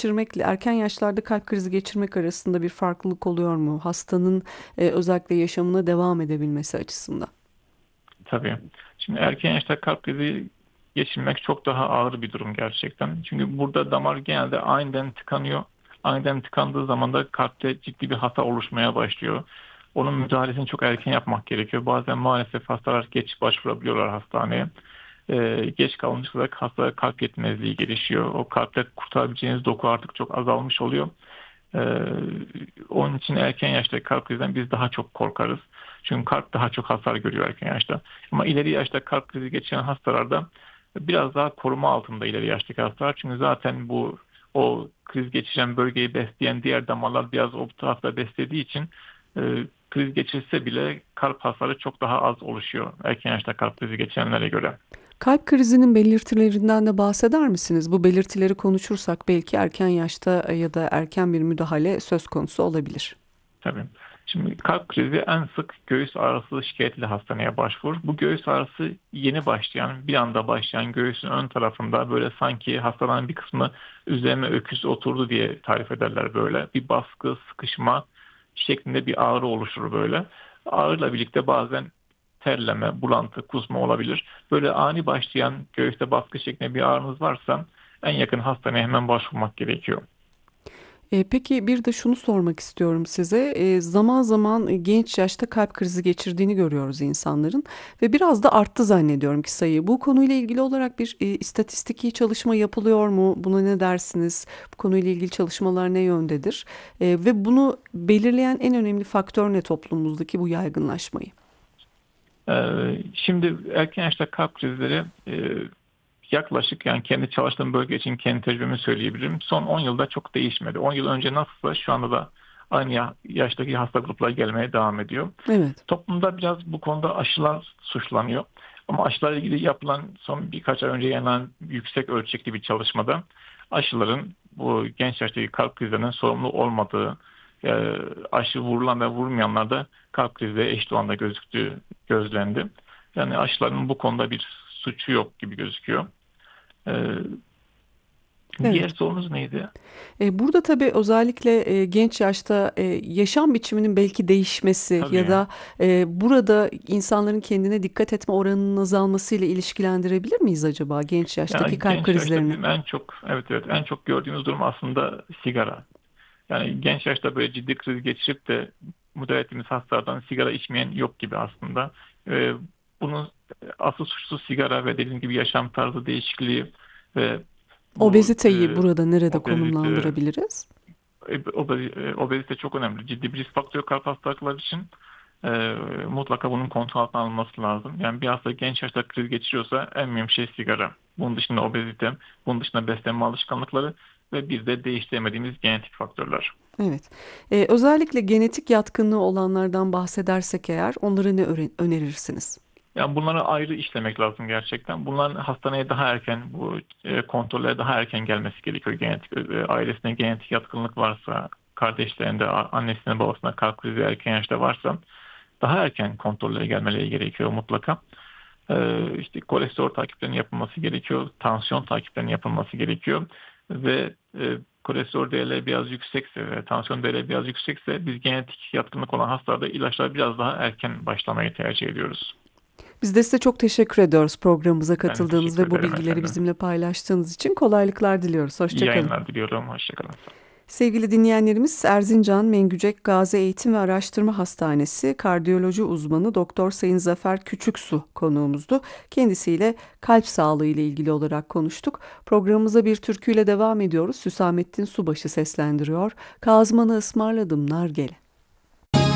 geçirmekle erken yaşlarda kalp krizi geçirmek arasında bir farklılık oluyor mu? Hastanın özellikle yaşamına devam edebilmesi açısından. Tabii. Şimdi erken yaşta kalp krizi geçirmek çok daha ağır bir durum gerçekten. Çünkü burada damar genelde aniden tıkanıyor. Aniden tıkandığı zaman da kalpte ciddi bir hata oluşmaya başlıyor. Onun müdahalesini çok erken yapmak gerekiyor. Bazen maalesef hastalar geç başvurabiliyorlar hastaneye. Geç kalınca da hasta kalp yetmezliği gelişiyor. O kalpte kurtarabileceğiniz doku artık çok azalmış oluyor. Ee, Onun için erken yaşta kalp krizinden biz daha çok korkarız. Çünkü kalp daha çok hasar görüyor erken yaşta. Ama ileri yaşta kalp krizi geçiren hastalarda biraz daha koruma altında ileri yaştaki hastalar. Çünkü zaten o kriz geçiren bölgeyi besleyen diğer damarlar biraz o tarafta beslediği için kriz geçirse bile kalp hasarı çok daha az oluşuyor erken yaşta kalp krizi geçirenlere göre. Kalp krizinin belirtilerinden de bahseder misiniz? Bu belirtileri konuşursak belki erken yaşta ya da erken bir müdahale söz konusu olabilir. Tabii. Şimdi kalp krizi en sık göğüs ağrısı şikayetiyle hastaneye başvurur. Bu göğüs ağrısı yeni başlayan, bir anda başlayan göğüsün ön tarafında böyle sanki hastaların bir kısmı üzerine öküz oturdu diye tarif ederler böyle. Bir baskı, sıkışma şeklinde bir ağrı oluşur böyle. Ağrıyla birlikte bazen terleme, bulantı, kusma olabilir. Böyle ani başlayan göğüste baskı şeklinde bir ağrınız varsa en yakın hastaneye hemen başvurmak gerekiyor. Peki bir de şunu sormak istiyorum size. Zaman zaman genç yaşta kalp krizi geçirdiğini görüyoruz insanların ve biraz da arttı zannediyorum ki sayı. Bu konuyla ilgili olarak bir istatistiki çalışma yapılıyor mu? Buna ne dersiniz? Bu konuyla ilgili çalışmalar ne yöndedir? Ve bunu belirleyen en önemli faktör ne toplumumuzdaki bu yaygınlaşmayı? Şimdi erken yaşta kalp krizleri yaklaşık yani kendi çalıştığım bölge için kendi tecrübemi söyleyebilirim. Son 10 yılda çok değişmedi. 10 yıl önce nasılsa şu anda da aynı yaştaki hasta grupları gelmeye devam ediyor. Evet. Toplumda biraz bu konuda aşılar suçlanıyor. Ama aşılarla ilgili yapılan son birkaç ay önce yayınlanan yüksek ölçekli bir çalışmada aşıların bu genç yaştaki kalp krizlerinin sorumlu olmadığı, aşı vurulan ve vurmayanlarda kalp krizi eşit oranda gözüktüğü gözlendi. Yani aşıların bu konuda bir suçu yok gibi gözüküyor. Ee, Diğer Evet. sorunuz neydi? Burada tabii özellikle genç yaşta yaşam biçiminin belki değişmesi ya Tabii. da burada insanların kendine dikkat etme oranının azalması ile ilişkilendirebilir miyiz acaba genç yaştaki Yani kalp genç yaşta krizlerini? bizim en çok evet evet en çok gördüğümüz durum aslında sigara. Yani genç yaşta böyle ciddi kriz geçirip de müdahale ettiğimiz hastalardan sigara içmeyen yok gibi aslında. Ee, Bunun asıl suçlusu sigara ve dediğim gibi yaşam tarzı değişikliği ve bu Obeziteyi burada nerede obezite, konumlandırabiliriz? obezite çok önemli. Ciddi bir risk faktörü kalp hastalıkları için e, mutlaka bunun kontrol altına alınması lazım. Yani bir hasta genç yaşta kriz geçiriyorsa en mühim şey sigara. Bunun dışında obezite, bunun dışında beslenme alışkanlıkları ve bir de değiştiremediğimiz genetik faktörler. Evet. Özellikle genetik yatkınlığı olanlardan bahsedersek eğer onlara ne önerirsiniz? Yani bunları ayrı işlemek lazım gerçekten. Bunların hastaneye daha erken, bu kontrollere daha erken gelmesi gerekiyor. Ailesinde genetik yatkınlık varsa, kardeşlerinde, annesinde, babasında kalp krizi erken yaşta varsa daha erken kontrollere gelmeleri gerekiyor mutlaka. İşte kolesterol takiplerinin yapılması gerekiyor, tansiyon takiplerinin yapılması gerekiyor ve kolesterol değerleri biraz yüksekse ve tansiyon değerleri biraz yüksekse biz genetik yatkınlık olan hastalarda ilaçlar biraz daha erken başlamayı tercih ediyoruz. Biz de size çok teşekkür ediyoruz programımıza Ben de katıldığınız teşekkür ve bu ederim bilgileri efendim. bizimle paylaştığınız için kolaylıklar diliyoruz. İyi Hoşçakalın. yayınlar diliyorum. Hoşçakalın. Sevgili dinleyenlerimiz Erzincan Mengücek Gazi Eğitim ve Araştırma Hastanesi kardiyoloji uzmanı Doktor Sayın Zafer Küçüksu konuğumuzdu. Kendisiyle kalp sağlığı ile ilgili olarak konuştuk. Programımıza bir türküyle devam ediyoruz. Hüsamettin Subaşı seslendiriyor. Kazmanı ısmarladım nargele.